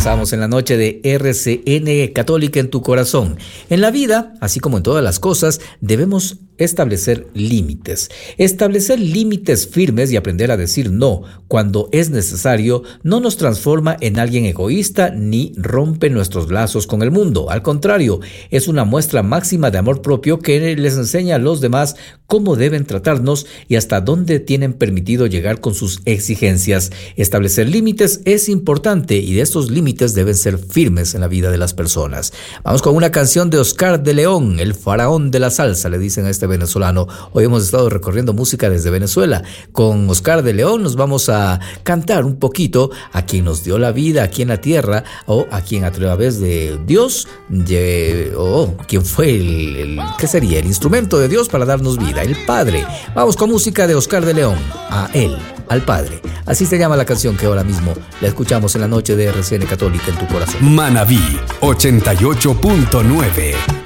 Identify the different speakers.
Speaker 1: Regresamos en la noche de RCN Católica en tu corazón. En la vida, así como en todas las cosas, debemos establecer límites. Establecer límites firmes y aprender a decir no cuando es necesario no nos transforma en alguien egoísta ni rompe nuestros lazos con el mundo. Al contrario, es una muestra máxima de amor propio que les enseña a los demás cómo deben tratarnos y hasta dónde tienen permitido llegar con sus exigencias. Establecer límites es importante y de estos límites deben ser firmes en la vida de las personas. Vamos con una canción de Oscar de León, el faraón de la salsa, le dicen a este venezolano. Hoy hemos estado recorriendo música desde Venezuela. Con Oscar de León nos vamos a cantar un poquito a quien nos dio la vida aquí en la tierra, o a quien a través de Dios, o quien fue ¿qué sería? El instrumento de Dios para darnos vida, el Padre. Vamos con música de Oscar de León, a Él, al Padre. Así se llama la canción que ahora mismo la escuchamos en la noche de RCN Católica en tu corazón.
Speaker 2: Manabí 88.9